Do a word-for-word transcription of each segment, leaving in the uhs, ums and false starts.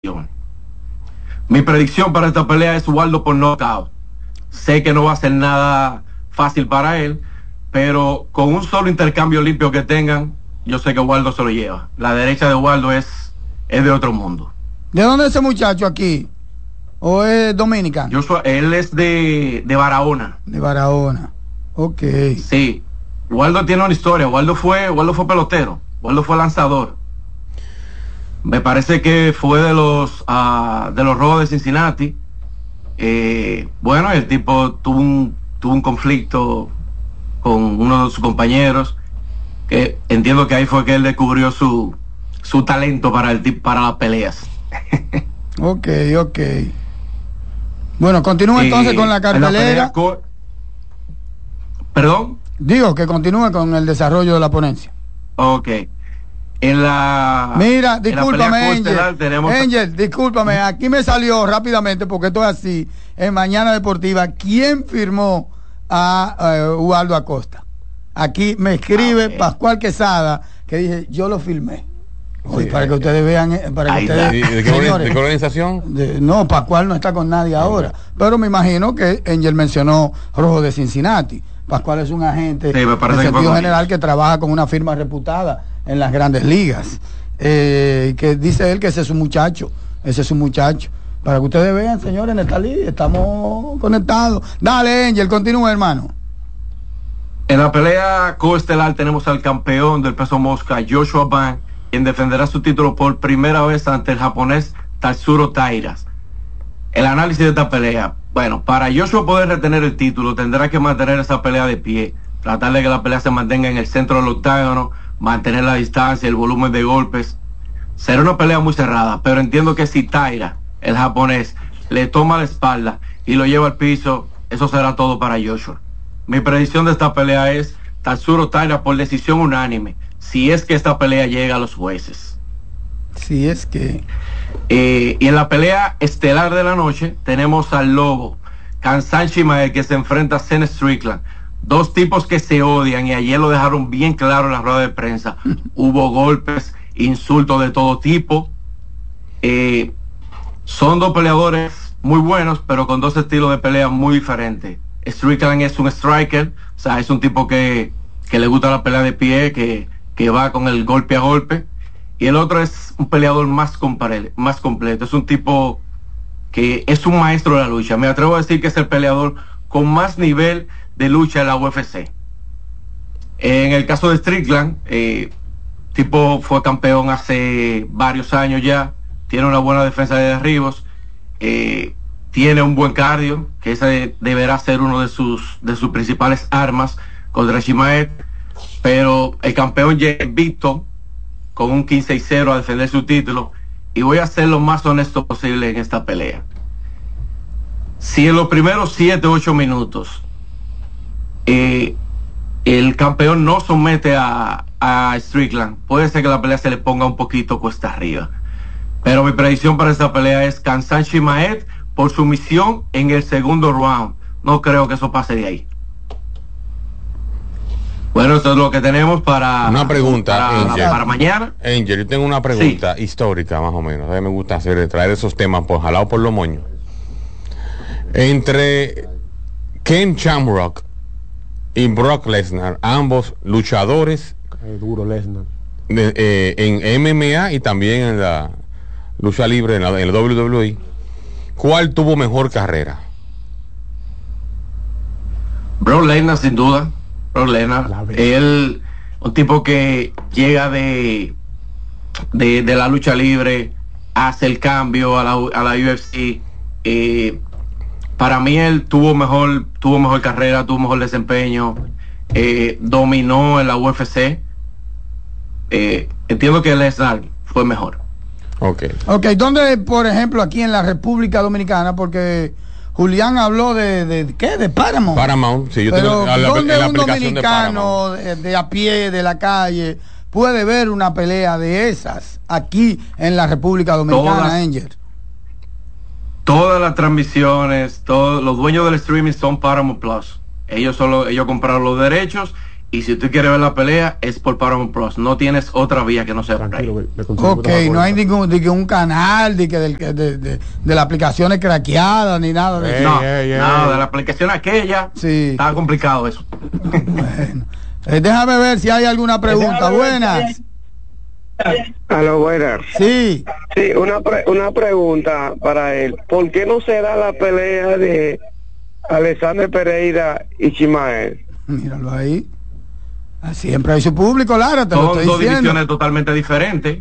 Mi predicción para esta pelea es Waldo por knockout. Sé que no va a ser nada fácil para él, pero con un solo intercambio limpio que tengan, yo sé que Waldo se lo lleva. La derecha de Waldo es, es de otro mundo. ¿De dónde es ese muchacho aquí? ¿O es dominicano? Yo soy, él es de, de Barahona. De Barahona. Ok. Sí. Waldo tiene una historia. Waldo fue, Waldo fue pelotero. Waldo fue lanzador. Me parece que fue de los uh, de los Rojos de Cincinnati. Eh, bueno, el tipo tuvo un tuvo un conflicto con uno de sus compañeros, que entiendo que ahí fue que él descubrió su su talento para el para las peleas. Ok, ok. Bueno, continúa entonces eh, con la cartelera. Con... Perdón. Digo que continúe con el desarrollo de la ponencia. Ok. En la Mira, discúlpame, Angel, tenemos... Angel, discúlpame, aquí me salió rápidamente porque esto es así, en Mañana Deportiva, ¿quién firmó a uh, Ubaldo Acosta? Aquí me escribe okay. Pascual Quesada, que dice, yo lo firmé. Oye, sí, para que ustedes vean, para que ustedes, ¿De, de, señores, ¿de qué organización? De, no, Pascual no está con nadie ahora, okay. Pero me imagino que Angel mencionó Rojo de Cincinnati. Pascual es un agente, sí, en sentido general, que trabaja con una firma reputada en las grandes ligas, eh, que dice él que ese es su muchacho, ese es su muchacho, para que ustedes vean, señores, en esta liga estamos conectados. Dale, Angel, continúa, hermano. En la pelea coestelar tenemos al campeón del peso mosca, Joshua Ban, quien defenderá su título por primera vez ante el japonés Tatsuro Tairas. El análisis de esta pelea: bueno, para Joshua poder retener el título tendrá que mantener esa pelea de pie, tratar de que la pelea se mantenga en el centro del octágono, mantener la distancia, el volumen de golpes. Será una pelea muy cerrada, pero entiendo que si Taira, el japonés, le toma la espalda y lo lleva al piso, eso será todo para Joshua. Mi predicción de esta pelea es Tatsuro Taira por decisión unánime, si es que esta pelea llega a los jueces. Si es que... Eh, y en la pelea estelar de la noche tenemos al Lobo, Khamzat Chimaev, que se enfrenta a Sean Strickland. Dos tipos que se odian y ayer lo dejaron bien claro en la rueda de prensa. Hubo golpes, insultos de todo tipo. Eh, son dos peleadores muy buenos, pero con dos estilos de pelea muy diferentes. Strickland es un striker, o sea, es un tipo que, que le gusta la pelea de pie, que, que va con el golpe a golpe. Y el otro es un peleador más, compare, más completo. Es un tipo que es un maestro de la lucha. Me atrevo a decir que es el peleador con más nivel de lucha en la U F C. En el caso de Strickland, eh, tipo fue campeón hace varios años ya, tiene una buena defensa de derribos, eh, tiene un buen cardio, que ese deberá ser uno de sus de sus principales armas contra Chimaev, pero el campeón llega invicto con un quince y cero a defender su título, y voy a ser lo más honesto posible en esta pelea. Si en los primeros siete u ocho minutos eh, el campeón no somete a, a Strickland, puede ser que la pelea se le ponga un poquito cuesta arriba, pero mi predicción para esta pelea es Khamzat Chimaev por sumisión en el segundo round. No creo que eso pase de ahí. Bueno, esto es lo que tenemos para una pregunta para, Angel. para mañana. Angel, yo tengo una pregunta sí. histórica más o menos. A mí me gusta hacer traer esos temas por jalado por los moños. Entre Ken Shamrock y Brock Lesnar, ambos luchadores, eh, duro Lesnar, de, eh, en M M A y también en la lucha libre, en la, en la W W E, ¿cuál tuvo mejor carrera? Brock Lesnar, sin duda. Brock Lesnar, él, un tipo que llega de, de de la lucha libre, hace el cambio a la, a la U F C. Eh, para mí él tuvo mejor tuvo mejor carrera, tuvo mejor desempeño, eh, dominó en la U F C. Eh, entiendo que Lesnar fue mejor. Okay. Ok, ¿dónde, por ejemplo, aquí en la República Dominicana, porque Julián habló de, de ¿qué? De Paramount. Paramount, sí, yo pero tengo la, ¿dónde la un dominicano de, de a pie, de la calle, puede ver una pelea de esas aquí en la República Dominicana, todas, Angel? Todas las transmisiones, todos los dueños del streaming son Paramount Plus. Ellos solo, ellos compraron los derechos y si tú quieres ver la pelea es por Paramount Plus, no tienes otra vía que no sea por ahí. Ok, no hay ningún de que un canal de que del, de, de, de, de las aplicaciones craqueadas ni nada de eso. No, hey, hey, nada, hey. De la aplicación aquella, sí. Está complicado eso. Bueno, eh, déjame ver si hay alguna pregunta. Buenas. Aló, buenas. Sí. Sí, una, pre una pregunta para él. ¿Por qué no se da la pelea de Alexander Pereira y Chimael? Míralo ahí. Siempre hay su público, Lara, te Son lo estoy dos diciendo. divisiones totalmente diferentes.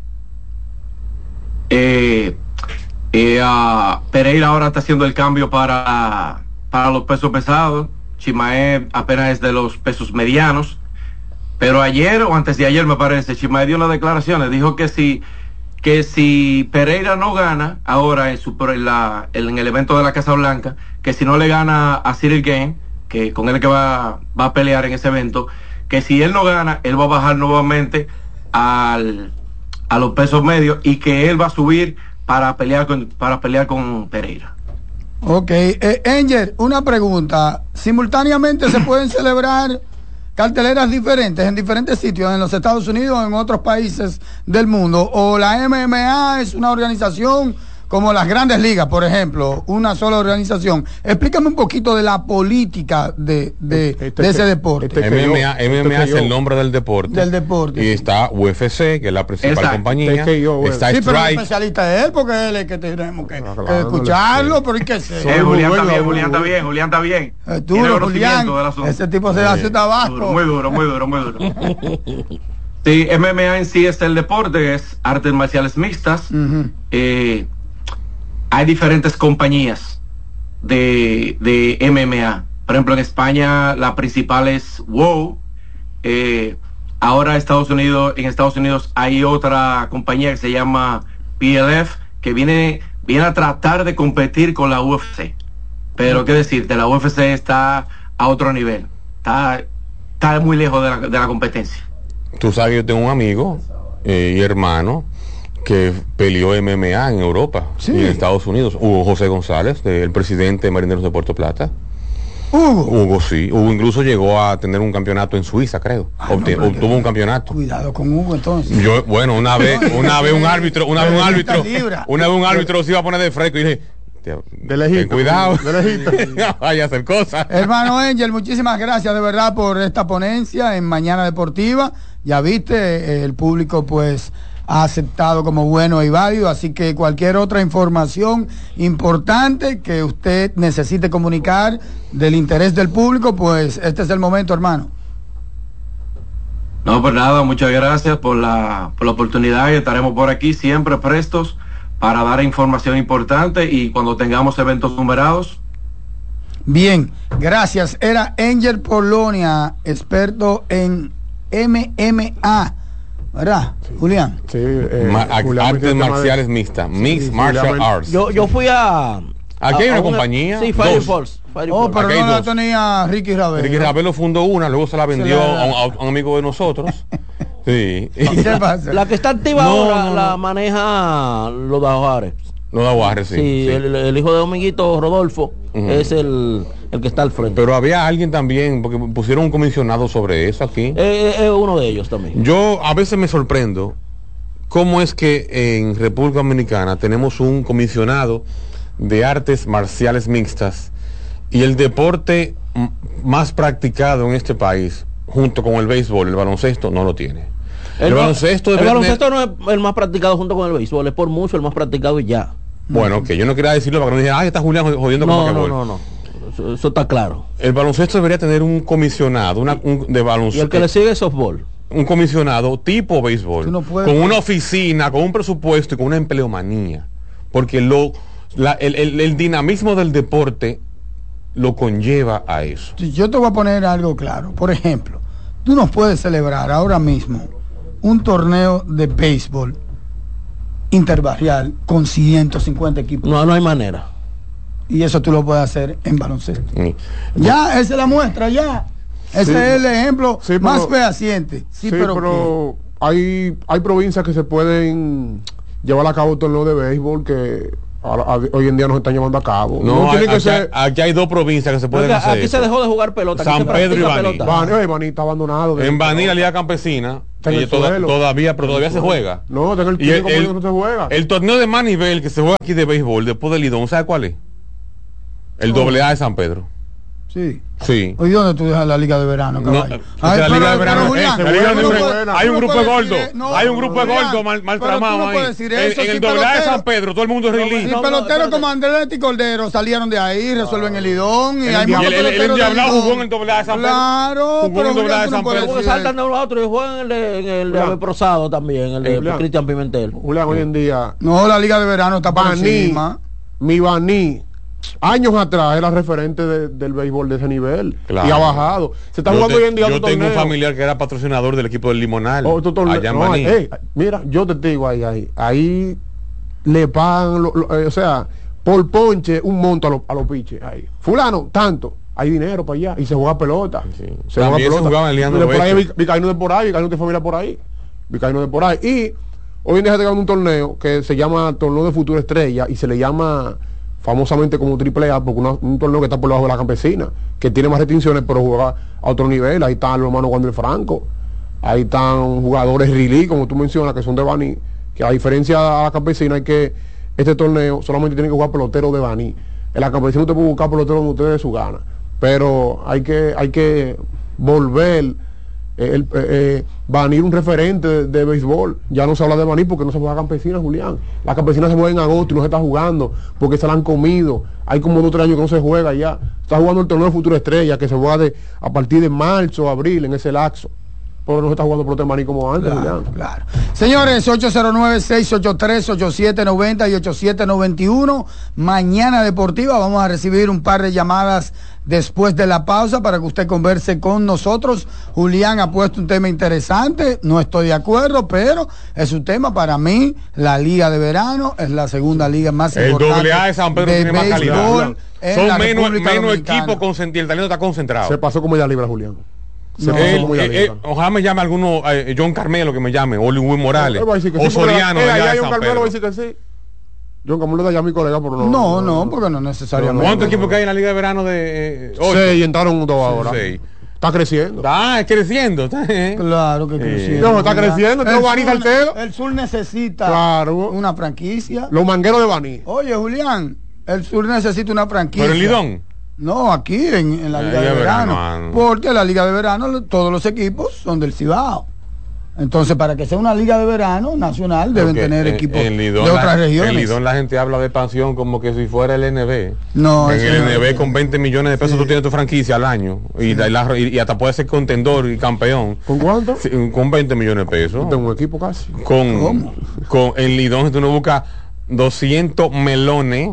Eh, eh, uh, Pereira ahora está haciendo el cambio para, para los pesos pesados. Chimael apenas es de los pesos medianos. Pero ayer o antes de ayer, me parece, Chimael dio unas declaraciones. Dijo que si, que si Pereira no gana ahora en, su, en, la, en el evento de la Casa Blanca, que si no le gana a Cyril Gane, que con él que va, va a pelear en ese evento, que si él no gana, él va a bajar nuevamente al, a los pesos medios y que él va a subir para pelear con, para pelear con Pereira. Ok, eh, Angel, una pregunta. ¿Simultáneamente se pueden celebrar carteleras diferentes en diferentes sitios en los Estados Unidos o en otros países del mundo? ¿O la M M A es una organización como las grandes ligas, por ejemplo, una sola organización? Explícame un poquito de la política de, de, este de ese deporte. Este M M A, M M A es el nombre del deporte. Del deporte. Y está U F C, que es la principal Exacto. compañía. Está sí, Strike. Pero el especialista de él, porque él es que tenemos que, no, claro, que escucharlo, no pero hay que ser. Eh, Julián está bien, Julián está bien, Julián está bien. Eh, duro, Julián, ese tipo se hace tabaco. Duro, muy duro, muy duro, muy duro. Sí, M M A en sí es el deporte, es artes marciales mixtas. Uh-huh. eh, Hay diferentes compañías de, de M M A. Por ejemplo, en España la principal es WOW. Eh, ahora Estados Unidos, en Estados Unidos hay otra compañía que se llama P L F, que viene, viene a tratar de competir con la U F C. Pero qué decirte, la U F C está a otro nivel. Está, está muy lejos de la, de la competencia. Tú sabes, yo tengo un amigo eh, y hermano que peleó M M A en Europa sí. y en Estados Unidos. Hugo José González, el presidente de Marineros de Puerto Plata. Hugo. Hugo, sí. Hugo incluso llegó a tener un campeonato en Suiza, creo. Ah, Obte no, obtuvo un campeonato. Cuidado con Hugo, entonces. Yo, bueno, una vez, una vez un árbitro, una vez un árbitro, una vez un árbitro se iba a poner de fresco y dije, de lejito, cuidado, de lejito. No vaya a hacer cosas. Hermano Angel, muchísimas gracias de verdad por esta ponencia en Mañana Deportiva. Ya viste, el público pues ha aceptado como bueno y válido, así que cualquier otra información importante que usted necesite comunicar del interés del público, pues este es el momento, hermano. No, pues nada, muchas gracias por la, por la oportunidad y estaremos por aquí siempre prestos para dar información importante y cuando tengamos eventos numerados. Bien, gracias. Era Angel Polonia, experto en M M A. ¿Verdad, sí. Julián? Sí, eh, Ma Julián artes marciales de... mixtas, Mixed sí, Martial Julián. Arts. Yo, yo fui a... Aquí hay una, una compañía. Sí, Fire Force. Oh, pero no la tenía Ricky Ravelo. Ricky Ravelo fundó una, luego se la vendió se la... A, un, a un amigo de nosotros. Sí. ¿Qué pasa? La que está activa no, ahora no, la maneja los de Aguares. Los de Aguares, sí. Sí, sí. El, el hijo de Dominguito, Rodolfo, uh-huh. es el, el que está al frente. Pero había alguien también, porque pusieron un comisionado sobre eso aquí. Es eh, eh, uno de ellos también. Yo a veces me sorprendo cómo es que en República Dominicana tenemos un comisionado de artes marciales mixtas y el deporte más practicado en este país, junto con el béisbol, el baloncesto, no lo tiene. El, el baloncesto, el baloncesto no es el más practicado junto con el béisbol, es por mucho el más practicado y ya. Bueno, que yo no quería decirlo para que no dijeran, ah, está Julián jodiendo no, con no, no, no, eso, eso está claro. El baloncesto debería tener un comisionado, una, un, de baloncesto. Y el que le sigue es softball. Un comisionado tipo béisbol, no puedes, con una oficina, con un presupuesto y con una empleomanía. Porque lo, la, el, el, el dinamismo del deporte lo conlleva a eso. Yo te voy a poner algo claro. Por ejemplo, tú no puedes celebrar ahora mismo un torneo de béisbol interbarrial con ciento cincuenta equipos. No, no hay manera. Y eso tú lo puedes hacer en baloncesto. Sí. Ya, esa es la muestra, ya. Ese sí, es el ejemplo sí, pero, más fehaciente. Sí, sí, pero, pero hay, hay provincias que se pueden llevar a cabo torneos de béisbol que Ahora, hoy en día nos están llevando a cabo. No, no tiene aquí, que ser... aquí hay dos provincias que se pueden hacer. Aquí eso. se dejó de jugar pelota. San Pedro y Baní. Baní, Baní está abandonado. En Baní, la Liga Campesina, toda, todavía, pero todavía se juega. No, tengo el, y el, el, no se juega. El torneo de más nivel que se juega aquí de béisbol, después del Lidón, ¿sabe cuál es? El doble A de San Pedro. Sí. Sí. ¿Y dónde tú dejas la liga de verano, no, Ay, la liga de verano Julián, es, la liga de verano. Hay un grupo de gordos, no, hay un grupo de gordos mal, mal tramado ahí. Eso, en, en si el doble A de San Pedro, todo el mundo es release. Y peloteros como Andrés y Cordero salieron de ahí, resuelven el Lidón. Y hay el el endiablado jugó en el doble A de San Pedro. Claro, jugó en el doble A de San Pedro. Porque saltan de uno a otro y juegan en el de Ave Prosado también, el de Cristian Pimentel. Julián, hoy en día. No, la liga de verano está por encima. Mi Baní. Años atrás era referente de, del béisbol de ese nivel, claro. Y ha bajado. Se está yo jugando te, hoy en día. Yo tengo torneo. Un familiar que era patrocinador del equipo del Limonal. Oh, allá en no, Baní. Hey, mira, yo te digo ahí, ahí, ahí le pagan, lo, lo, eh, o sea, por ponche un monto a los a los piches ahí. Fulano, tanto, hay dinero para allá y se juega pelota. Sí. Se También juega pelota. Se jugaba en de por ahí, Vicaíno de por ahí, Vicaíno de familia por ahí, Vicaíno de por ahí. Y hoy en día se está jugando un torneo que se llama Torneo de Futura Estrella y se le llama famosamente como triple A, porque una, un torneo que está por debajo de la Campesina, que tiene más restricciones, pero juega a otro nivel. Ahí están los hermanos Wander Franco, ahí están jugadores Riley, como tú mencionas, que son de Baní, que a diferencia a la Campesina hay que, este torneo solamente tiene que jugar pelotero de Baní. En la Campesina usted puede buscar pelotero donde usted dé su gana, pero hay que, hay que volver el, eh, Baní un referente de, de béisbol. Ya no se habla de Baní porque no se juega Campesina, Julián. La Campesina se juega en agosto y no se está jugando porque se la han comido. Hay como dos o tres años que no se juega ya. Está jugando el torneo de Futura Estrella que se juega de, a partir de marzo, abril, en ese lapso. Pero no se está jugando pelota de Baní como antes, claro, Julián. Claro. Señores, ocho cero nueve, seis ocho tres, ocho siete nueve cero y ocho siete nueve uno. Mañana Deportiva. Vamos a recibir un par de llamadas después de la pausa para que usted converse con nosotros. Julián ha puesto un tema interesante, no estoy de acuerdo, pero es un tema para mí. La liga de verano es la segunda liga más el importante. El doble A de San Pedro tiene más calidad. Son menos, menos equipos concentrados, el talento está concentrado. Se pasó como ya libre, Julián. No, él, él, él, ojalá me llame alguno, eh, John Carmelo, que me llame, Hollywood Morales, no, o Soriano. Eh, allá John Carmelo va a decir que sí. John Carmelo de allá mi colega, pero no. No, no, no porque no necesariamente. ¿Cuántos equipos que hay en la liga de verano de? Eh, seis, entraron dos ahora. Seis. Está creciendo. Ah, es creciendo. ¿Eh? Claro que creciendo. No, está creciendo. El, Baní sur, el sur necesita claro. una franquicia. Los mangueros de Baní. Oye, Julián, el sur necesita una franquicia. Pero el Lidón. No, aquí en, en la Liga, Liga de, de Verano, verano porque la Liga de Verano todos los equipos son del Cibao. Entonces, para que sea una Liga de Verano nacional deben okay, tener en, equipos en Lidón, de otras la, regiones. En Lidón la gente habla de expansión como que si fuera el N B. No, en el no, N B con veinte millones de pesos sí. Tú tienes tu franquicia al año y, sí. la, y, y hasta puede ser contendor y campeón. ¿Con cuánto? Sí, con veinte millones de pesos. Tengo un equipo casi. Con, ¿Cómo? Con en Lidón tú no buscas doscientos melones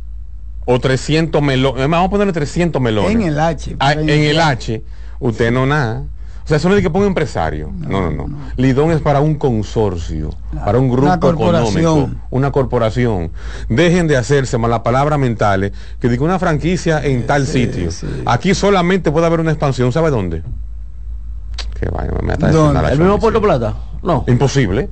o trescientos melones, vamos a ponerle trescientos melones. En el H. Ah, en el H, usted no nada. O sea, eso no es de que ponga empresario. No, no, no. no. Lidón es para un consorcio, claro, para un grupo económico, una corporación. Dejen de hacerse malas palabras mentales que diga una franquicia en sí, tal sitio. Sí. Aquí solamente puede haber una expansión, ¿sabe dónde? Que vaya, me mata ¿Dónde? ¿El mismo Puerto Plata? No. Imposible.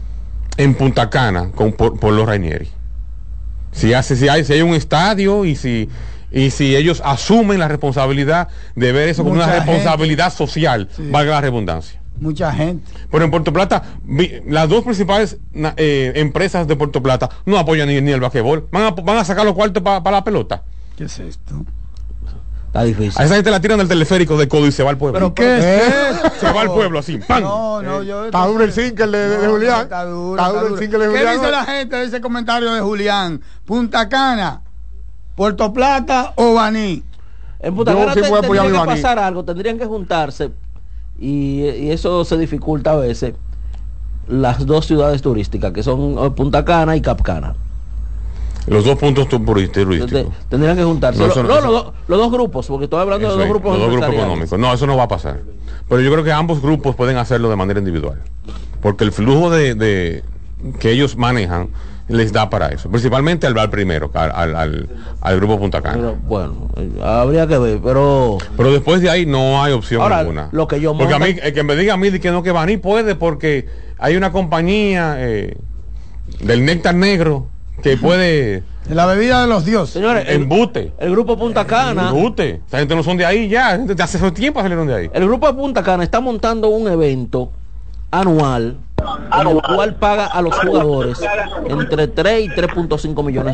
En Punta Cana, con, por, por los Rainieri. Si, hace, si, hay, si hay un estadio y si y si ellos asumen la responsabilidad de ver eso como una responsabilidad gente. social, sí. valga la redundancia. Mucha gente. Pero en Puerto Plata, vi, las dos principales eh, empresas de Puerto Plata no apoyan ni, ni el basquetbol. Van a, van a sacar los cuartos para pa la pelota. ¿Qué es esto? Está difícil. A esa gente la tiran del teleférico de codo y se va al pueblo. ¿Pero qué es eso? Se va al pueblo así, ¡pam! No, no, yo... Está duro el single de, de, de Julián. Está duro, está duro el single de Julián. ¿Qué dice la gente de ese comentario de Julián? Punta Cana, Puerto Plata o Baní. En Punta Cana te, tendría que pasar algo, tendrían que juntarse y, y eso se dificulta a veces las dos ciudades turísticas que son Punta Cana y Cap Cana. Los dos puntos turísticos. Tendrían que juntarse. No, no, no los, do, los dos grupos, porque estoy hablando de los dos grupos, los dos grupos económicos. No, eso no va a pasar. Pero yo creo que ambos grupos pueden hacerlo de manera individual. Porque el flujo de, de que ellos manejan les da para eso. Principalmente al, al primero, al, al, al, al grupo Punta Cana. Pero, bueno, habría que ver, pero... Pero después de ahí no hay opción ahora, alguna. Lo que yo porque monta... a mí, el que me diga a mí que no, que Baní puede porque hay una compañía eh, del néctar negro que puede... La bebida de los dioses. Señores, el, embute. El grupo Punta Cana. Embute. Esa gente no son de ahí ya. De hace tiempo salieron de ahí. El grupo de Punta Cana está montando un evento anual en el cual paga a los jugadores entre tres y tres punto cinco millones de